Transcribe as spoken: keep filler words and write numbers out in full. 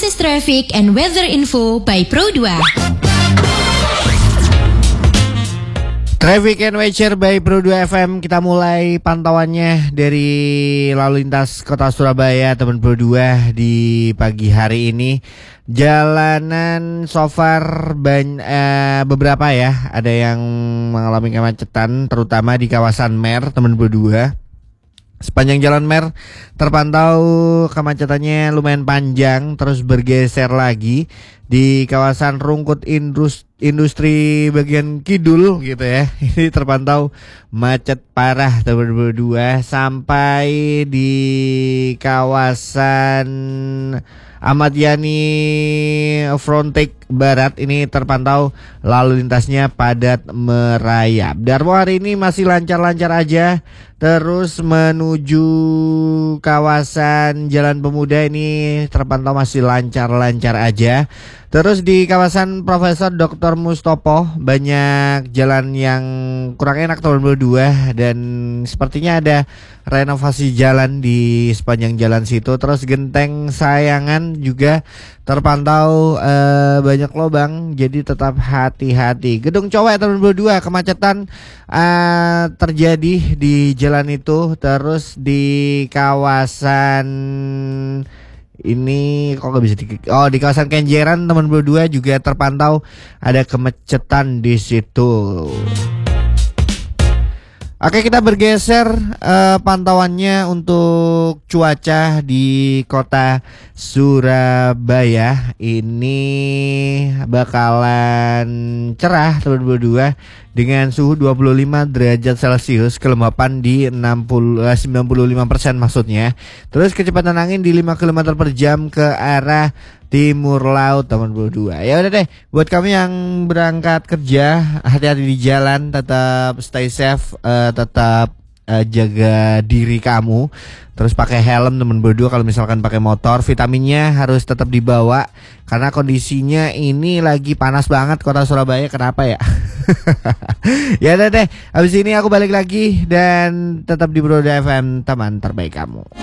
This is traffic and weather info by Pro dua. Traffic and Weather by Pro dua F M. Kita mulai pantauannya dari lalu lintas kota Surabaya, teman Pro dua di pagi hari ini. Jalanan so far bany- eh, beberapa ya, ada yang mengalami kemacetan, terutama di kawasan Mer, teman Pro dua. Sepanjang Jalan Mer terpantau kemacetannya lumayan panjang, terus bergeser lagi di kawasan Rungkut Indus, Industri bagian kidul gitu ya. Ini terpantau macet parah teman berdua sampai di kawasan Ahmad Yani Frontek Barat ini terpantau lalu lintasnya padat merayap. Darmo hari ini masih lancar-lancar aja. Terus menuju kawasan Jalan Pemuda ini terpantau masih lancar-lancar aja. Terus di kawasan Profesor Doktor Mustopo banyak jalan yang kurang enak tahun berdua, dan sepertinya ada renovasi jalan di sepanjang jalan situ. Terus Genteng Sayangan juga terpantau eh, banyak lubang, jadi tetap hati-hati. Gedung Cowek tahun berdua kemacetan eh, terjadi di jalan itu. Terus di kawasan ini kok gak bisa di, oh di kawasan Kenjeran teman berdua juga terpantau ada kemacetan di situ. Oke, kita bergeser uh, pantauannya untuk cuaca di kota Surabaya. Ini bakalan cerah teman berdua dengan suhu dua puluh lima derajat Celcius, kelembapan di enam puluh, sembilan puluh lima persen maksudnya. Terus kecepatan angin di lima kilometer per jam ke arah timur laut teman berdua. Ya udah deh, buat kami yang berangkat kerja, hati-hati di jalan, tetap stay safe, uh, tetap uh, jaga diri kamu. Terus pakai helm teman berdua kalau misalkan pakai motor. Vitaminnya harus tetap dibawa karena kondisinya ini lagi panas banget kota Surabaya. Kenapa ya? Ya udah deh, habis ini aku balik lagi dan tetap di Pro dua F M, teman terbaik kamu.